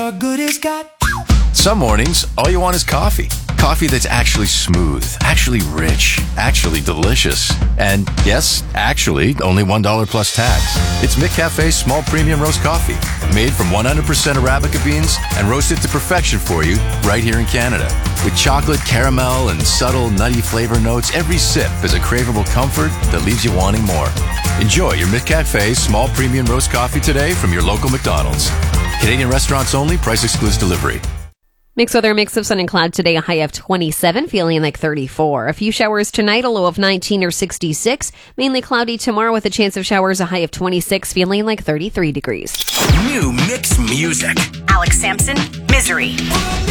your good is got. Some mornings, all you want is coffee. Coffee that's actually smooth, actually rich, actually delicious. And yes, actually, only $1 plus tax. It's McCafe's small premium roast coffee, made from 100% Arabica beans and roasted to perfection for you right here in Canada. With chocolate, caramel, and subtle nutty flavor notes, every sip is a craveable comfort that leaves you wanting more. Enjoy your McCafe's small premium roast coffee today from your local McDonald's. Canadian restaurants only, price excludes delivery. Mixed weather, mix of sun and cloud today, a high of 27, feeling like 34. A few showers tonight, a low of 19 or 66. Mainly cloudy tomorrow with a chance of showers, a high of 26, feeling like 33 degrees. New mix music. Alex Sampson, Misery.